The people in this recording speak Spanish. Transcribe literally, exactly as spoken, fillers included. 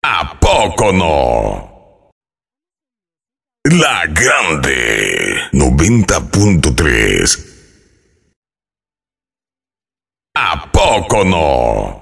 ¿A poco no? La Grande noventa punto tres. ¿A poco no?